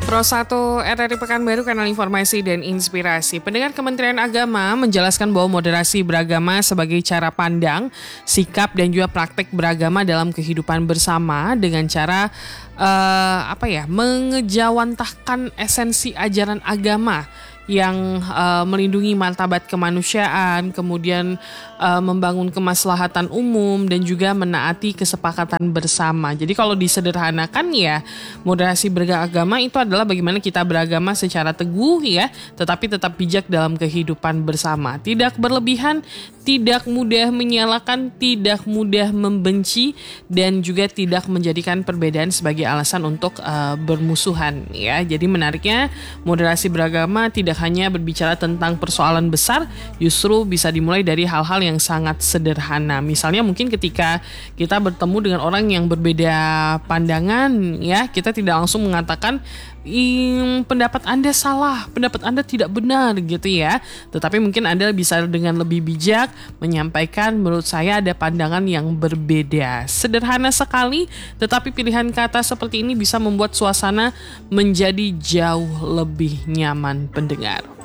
Pro 1 RRI Pekanbaru, kanal informasi dan inspirasi. Pendengar, Kementerian Agama menjelaskan bahwa moderasi beragama sebagai cara pandang, sikap dan juga praktek beragama dalam kehidupan bersama dengan cara mengejawantahkan esensi ajaran agama yang melindungi martabat kemanusiaan, kemudian membangun kemaslahatan umum dan juga menaati kesepakatan bersama. Jadi kalau disederhanakan ya, moderasi beragama itu adalah bagaimana kita beragama secara teguh ya, tetapi tetap bijak dalam kehidupan bersama. Tidak berlebihan, tidak mudah menyalahkan, tidak mudah membenci, dan juga tidak menjadikan perbedaan sebagai alasan untuk bermusuhan ya. Jadi menariknya, moderasi beragama tidak hanya berbicara tentang persoalan besar, justru bisa dimulai dari hal-hal yang sangat sederhana. Misalnya mungkin ketika kita bertemu dengan orang yang berbeda pandangan ya, kita tidak langsung mengatakan pendapat Anda salah, pendapat Anda tidak benar gitu ya. Tetapi mungkin Anda bisa dengan lebih bijak menyampaikan, menurut saya ada pandangan yang berbeda. Sederhana sekali, tetapi pilihan kata seperti ini bisa membuat suasana menjadi jauh lebih nyaman pendengar.